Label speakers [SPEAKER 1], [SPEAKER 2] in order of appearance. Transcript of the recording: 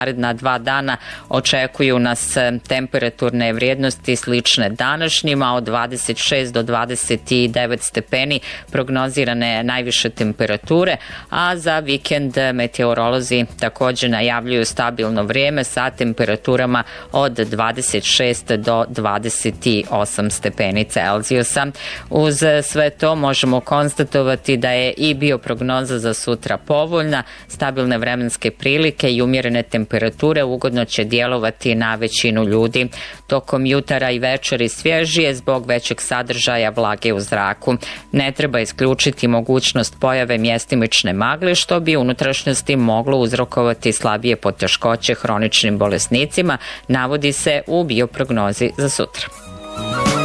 [SPEAKER 1] Naredna 2 dana očekuju nas temperaturne vrijednosti slične današnjima, od 26 do 29 stepeni prognozirane najviše temperature, a za vikend meteorolozi također najavljuju stabilno vrijeme sa temperaturama od 26 do 28 stepeni Celzijusa. Uz sve to možemo konstatovati da je i bioprognoza za sutra povoljna, stabilne vremenske prilike i umjerene temperature ugodno će djelovati na većinu ljudi. Tokom jutara i večeri svježije zbog većeg sadržaja vlage u zraku. Ne treba isključiti mogućnost pojave mjestimične magle, što bi u unutrašnjosti moglo uzrokovati slabije poteškoće hroničnim bolesnicima, navodi se u bioprognozi za sutra.